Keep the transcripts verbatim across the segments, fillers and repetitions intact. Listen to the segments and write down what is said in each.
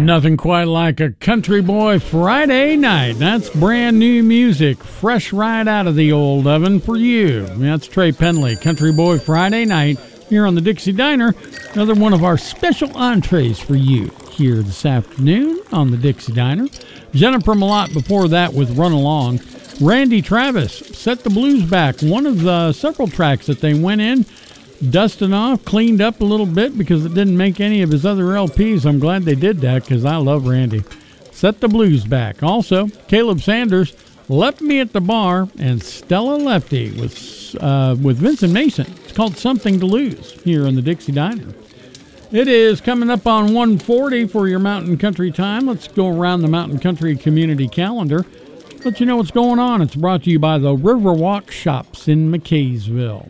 Nothing quite like a Country Boy Friday night. That's brand new music, fresh right out of the old oven for you. That's Trey Penley, Country Boy Friday night, here on the Dixie Diner. Another one of our special entrees for you here this afternoon on the Dixie Diner. Jennifer Malott before that with Run Along. Randy Travis, Set the Blues Back, one of the several tracks that they went in, dusting off, cleaned up a little bit because it didn't make any of his other L Ps. I'm glad they did that because I love Randy. Set the Blues Back. Also, Caleb Sanders, Left Me at the Bar, and Stella Lefty with, uh, with Vincent Mason. It's called Something to Lose here in the Dixie Diner. It is coming up on one forty for your Mountain Country time. Let's go around the Mountain Country community calendar. Let you know what's going on. It's brought to you by the Riverwalk Shops in McKaysville.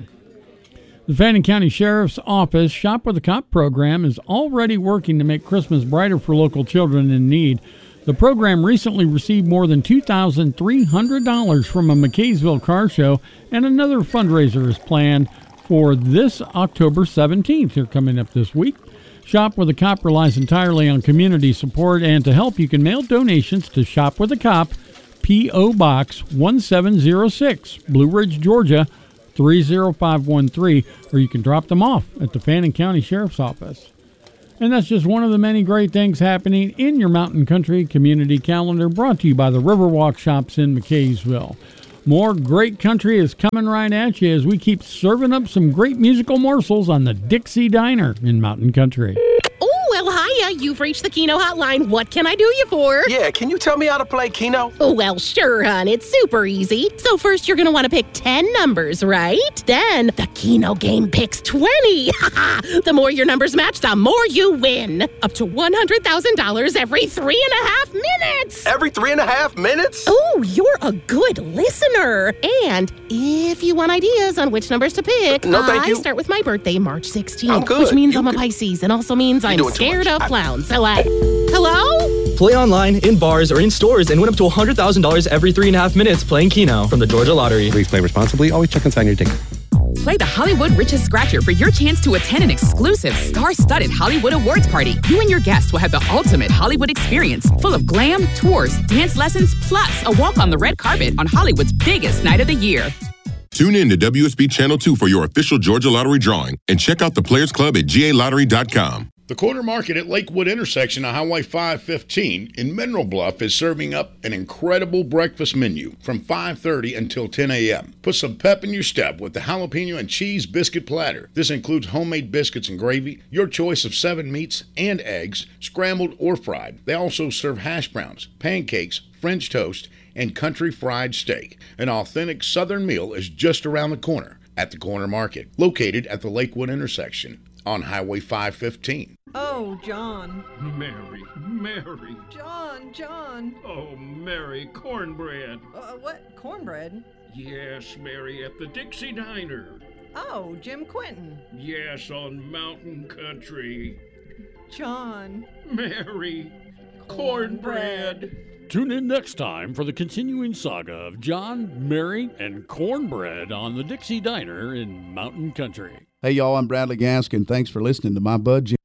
The Fannin County Sheriff's Office Shop with a Cop program is already working to make Christmas brighter for local children in need. The program recently received more than two thousand three hundred dollars from a McKaysville car show, and another fundraiser is planned for this October seventeenth, here coming up this week. Shop with a Cop relies entirely on community support, and to help, you can mail donations to Shop with a Cop, P O. Box one seven zero six, Blue Ridge, Georgia, three zero five one three, or you can drop them off at the Fannin County Sheriff's Office. And that's just one of the many great things happening in your Mountain Country community calendar, brought to you by the Riverwalk Shops in McKaysville. More great country is coming right at you as we keep serving up some great musical morsels on the Dixie Diner in Mountain Country. Well, hiya, you've reached the Keno hotline. What can I do you for? Yeah, can you tell me how to play Keno? Oh, well, sure, hon. It's super easy. So first, you're going to want to pick ten numbers, right? Then, the Keno game picks twenty. The more your numbers match, the more you win. Up to one hundred thousand dollars every three and a half minutes. Every three and a half minutes? Oh, you're a good listener. And if you want ideas on which numbers to pick, no, thank I you. start with my birthday, March sixteenth. I'm good. Which means You I'm a could- Pisces and also means I'm doing too scared much. of clowns. So, uh, hello? Play online, in bars, or in stores and win up to one hundred thousand dollars every three and a half minutes playing Keno from the Georgia Lottery. Please play responsibly. Always check inside your ticket. Play the Hollywood Richest Scratcher for your chance to attend an exclusive, star-studded Hollywood Awards party. You and your guests will have the ultimate Hollywood experience, full of glam, tours, dance lessons, plus a walk on the red carpet on Hollywood's biggest night of the year. Tune in to W S B Channel two for your official Georgia Lottery drawing, and check out the Players Club at G A lottery dot com. The Corner Market at Lakewood intersection of Highway five fifteen in Mineral Bluff is serving up an incredible breakfast menu from five thirty until ten a.m. Put some pep in your step with the jalapeno and cheese biscuit platter. This includes homemade biscuits and gravy, your choice of seven meats and eggs, scrambled or fried. They also serve hash browns, pancakes, French toast, and country fried steak. An authentic Southern meal is just around the corner at the Corner Market, located at the Lakewood intersection on Highway five fifteen. Oh, John. Mary, Mary. John, John. Oh, Mary, cornbread. Uh, what? Cornbread? Yes, Mary, at the Dixie Diner. Oh, Jim Quinton. Yes, on Mountain Country. John. Mary, cornbread. cornbread. Tune in next time for the continuing saga of John, Mary, and cornbread on the Dixie Diner in Mountain Country. Hey, y'all, I'm Bradley Gaskin. Thanks for listening to my bud, Jim.